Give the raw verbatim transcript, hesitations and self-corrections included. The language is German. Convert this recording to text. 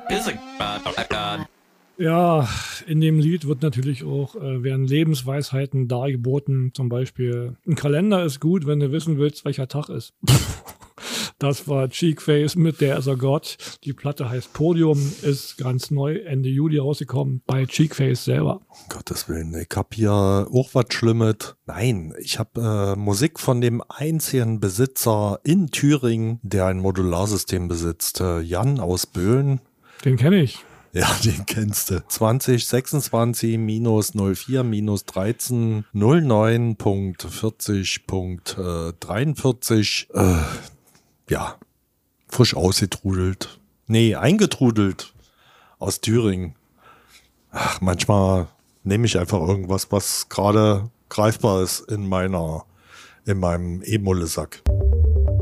Ja, in dem Lied wird natürlich auch, äh, werden Lebensweisheiten dargeboten. Zum Beispiel, ein Kalender ist gut, wenn du wissen willst, welcher Tag ist. Das war Cheekface mit Der ist er Gott. Die Platte heißt Podium, ist ganz neu Ende Juli rausgekommen bei Cheekface selber. Um Gottes Willen, ich hab hier auch was Schlimmes. Nein, ich hab äh, Musik von dem einzigen Besitzer in Thüringen, der ein Modularsystem besitzt. Äh, Jan aus Böhlen. Den kenne ich. Ja, den kennst du. zwanzig sechsundzwanzig null vier dreizehn null neun vierzig dreiundvierzig. Äh, ja, frisch ausgetrudelt. Nee, eingetrudelt aus Thüringen. Ach, manchmal nehme ich einfach irgendwas, was gerade greifbar ist in meiner, in meinem E-Mulle-Sack.